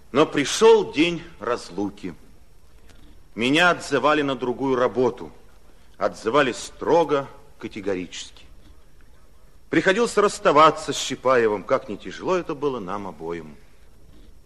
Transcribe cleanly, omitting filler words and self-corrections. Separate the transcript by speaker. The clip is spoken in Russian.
Speaker 1: Но пришел день разлуки. Меня отзывали на другую работу. Отзывали строго, категорически. Приходилось расставаться с Щипаевым, как не тяжело это было нам обоим.